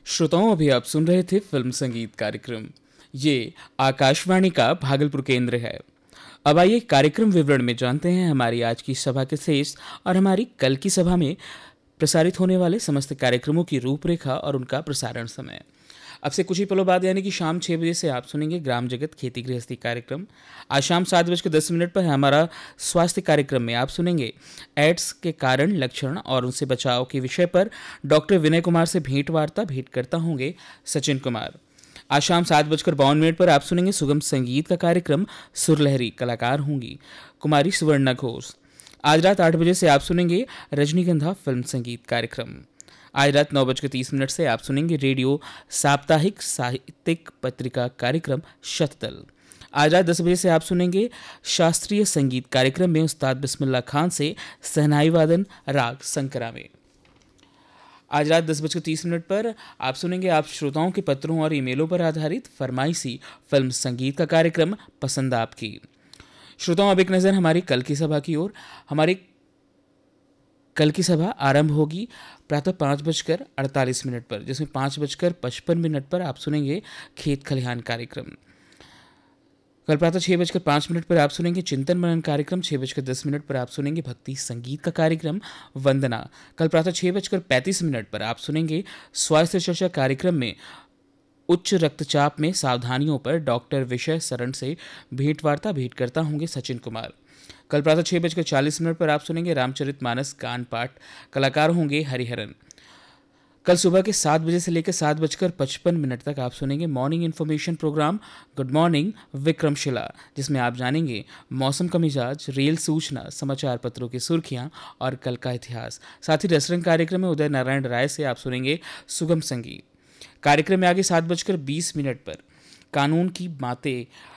श्रोताओं, अभी आप सुन रहे थे फिल्म संगीत कार्यक्रम। ये आकाशवाणी का भागलपुर केंद्र है। अब आइए कार्यक्रम विवरण में जानते हैं हमारी आज की सभा के शेष और हमारी कल की सभा में प्रसारित होने वाले समस्त कार्यक्रमों की रूपरेखा और उनका प्रसारण समय। अब से कुछ ही पलों बाद यानी कि शाम 6 बजे से आप सुनेंगे ग्राम जगत खेती गृहस्थी कार्यक्रम। आज शाम 7:10 पर हमारा स्वास्थ्य कार्यक्रम में आप सुनेंगे एड्स के कारण, लक्षण और उनसे बचाव के विषय पर डॉक्टर विनय कुमार से भेंट करता होंगे सचिन कुमार। आज शाम 7:52 पर आप सुनेंगे सुगम संगीत का कार्यक्रम। सुरलहरी कलाकार होंगी कुमारी सुवर्णा घोष। आज रात 8 बजे से आप सुनेंगे रजनीगंधा फिल्म संगीत कार्यक्रम। आज रात 9:30 से आप सुनेंगे रेडियो साप्ताहिक साहित्यिक पत्रिका कार्यक्रम शतदल। आज रात 10 बजे से आप सुनेंगे शास्त्रीय संगीत कार्यक्रम में उस्ताद बिस्मिल्लाह खान से सहनाई वादन राग संकरा में। आज रात 10:30 पर आप सुनेंगे आप श्रोताओं के पत्रों और ईमेलों पर आधारित फरमाइशी फिल्म संगीत का कार्यक्रम पसंद आपकी। श्रोताओं, अब एक नज़र हमारी कल की सभा की ओर। हमारी कल की सभा आरंभ होगी प्रातः 5:48 पर, जिसमें 5:55 पर आप सुनेंगे खेत खलिहान कार्यक्रम। कल प्रातः 6:05 पर आप सुनेंगे चिंतन मनन कार्यक्रम। 6:10 पर आप सुनेंगे भक्ति संगीत का कार्यक्रम वंदना। कल प्रातः 6:35 पर आप सुनेंगे स्वास्थ्य चर्चा कार्यक्रम में उच्च रक्तचाप में सावधानियों पर डॉक्टर विषय शरण से भेंट करता होंगे सचिन कुमार। कल प्रातः 6:40 पर आप सुनेंगे रामचरितमानस गान पाठ, कलाकार होंगे हरिहरन। कल सुबह के 7 बजे से लेकर 7:55 तक आप सुनेंगे morning information programme good morning Vikramshila, जिसमें आप जानेंगे मौसम का मिजाज, रेल सूचना, समाचार पत्रों की सुर्खियां और कल का इतिहास। साथ ही रसरंग कार्यक्रम में उदय नारायण राय से आप सुनेंगे सुगम संगीत। कार्यक्रम में आगे 7:20 पर कानून की बातें